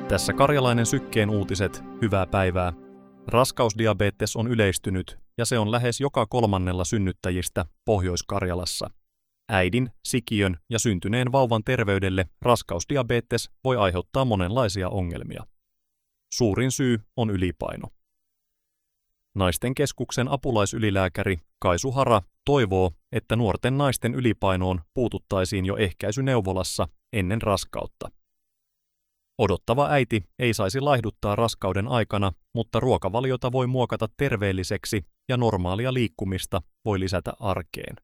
Tässä Karjalainen Sykkeen uutiset, hyvää päivää. Raskausdiabetes on yleistynyt ja se on lähes joka 3. synnyttäjistä Pohjois-Karjalassa. Äidin, sikiön ja syntyneen vauvan terveydelle raskausdiabetes voi aiheuttaa monenlaisia ongelmia. Suurin syy on ylipaino. Naisten keskuksen apulaisylilääkäri Kaisu Hara toivoo, että nuorten naisten ylipainoon puututtaisiin jo ehkäisyneuvolassa ennen raskautta. Odottava äiti ei saisi laihduttaa raskauden aikana, mutta ruokavaliota voi muokata terveelliseksi ja normaalia liikkumista voi lisätä arkeen.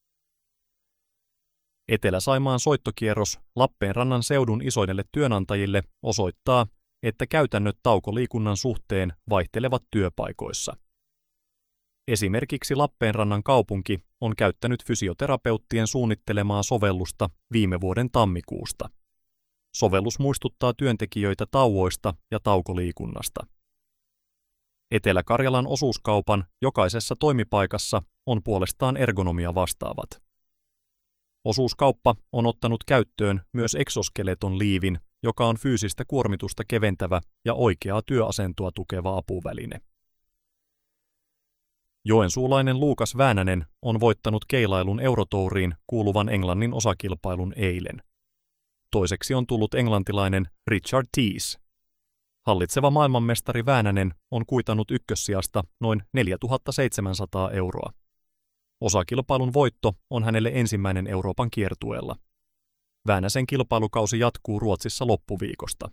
Etelä-Saimaan soittokierros Lappeenrannan seudun isoille työnantajille osoittaa, että käytännöt taukoliikunnan suhteen vaihtelevat työpaikoissa. Esimerkiksi Lappeenrannan kaupunki on käyttänyt fysioterapeuttien suunnittelemaa sovellusta viime vuoden tammikuusta. Sovellus muistuttaa työntekijöitä tauoista ja taukoliikunnasta. Etelä-Karjalan osuuskaupan jokaisessa toimipaikassa on puolestaan ergonomia vastaavat. Osuuskauppa on ottanut käyttöön myös exoskeleton liivin, joka on fyysistä kuormitusta keventävä ja oikeaa työasentoa tukeva apuväline. Joensuulainen Luukas Väänänen on voittanut keilailun Eurotouriin kuuluvan Englannin osakilpailun eilen. Toiseksi on tullut englantilainen Richard Tees. Hallitseva maailmanmestari Väänänen on kuitannut ykkössijasta noin 4 700 €. Osakilpailun voitto on hänelle ensimmäinen Euroopan kiertueella. Väänäsen kilpailukausi jatkuu Ruotsissa loppuviikosta.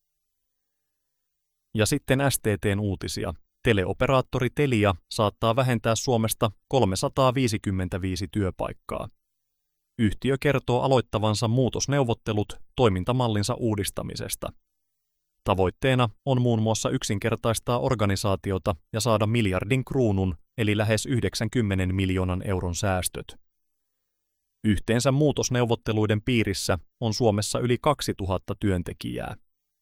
Ja sitten STT:n uutisia. Teleoperaattori Telia saattaa vähentää Suomesta 355 työpaikkaa. Yhtiö kertoo aloittavansa muutosneuvottelut toimintamallinsa uudistamisesta. Tavoitteena on muun muassa yksinkertaistaa organisaatiota ja saada miljardin kruunun eli lähes 90 miljoonan euron säästöt. Yhteensä muutosneuvotteluiden piirissä on Suomessa yli 2000 työntekijää.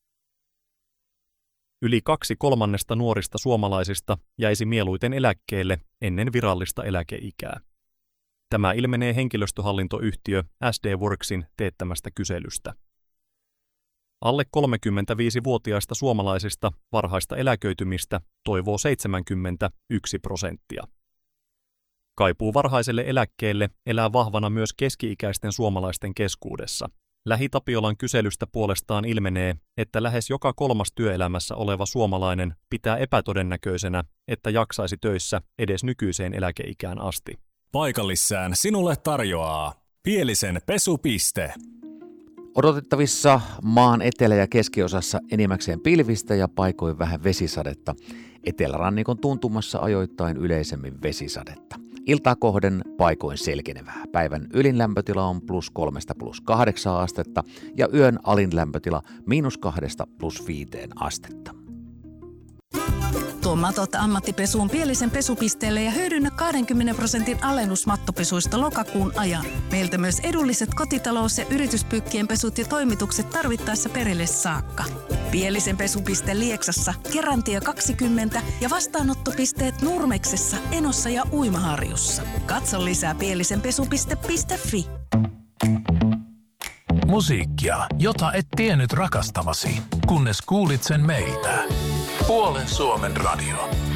Yli 2/3 nuorista suomalaisista jäisi mieluiten eläkkeelle ennen virallista eläkeikää. Tämä ilmenee henkilöstöhallintoyhtiö SD Worksin teettämästä kyselystä. Alle 35-vuotiaista suomalaisista varhaista eläköitymistä toivoo 71%. Kaipuu varhaiselle eläkkeelle elää vahvana myös keski-ikäisten suomalaisten keskuudessa. Lähi-Tapiolan kyselystä puolestaan ilmenee, että lähes joka 3. työelämässä oleva suomalainen pitää epätodennäköisenä, että jaksaisi töissä edes nykyiseen eläkeikään asti. Paikallissään sinulle tarjoaa Pielisen pesupiste. Odotettavissa maan etelä- ja keskiosassa enimmäkseen pilvistä ja paikoin vähän vesisadetta. Etelärannikon tuntumassa ajoittain yleisemmin vesisadetta. Iltaa kohden paikoin selkenevää. Päivän ylin lämpötila on +3 +8 astetta ja yön alin lämpötila -2 +5 astetta. Tuo matot ammattipesuun Pielisen pesupisteelle ja hyödynnä 20% alennus mattopesuista lokakuun ajan. Meiltä myös edulliset kotitalous- ja yrityspyykkien pesut ja toimitukset tarvittaessa perille saakka. Pielisen pesupiste Lieksassa, Kerantie 20 ja vastaanottopisteet Nurmeksessa, Enossa ja Uimaharjussa. Katso lisää pielisenpesupiste.fi. Musiikkia, jota et tiennyt rakastavasi, kunnes kuulit sen meiltä. Puolen Suomen radio.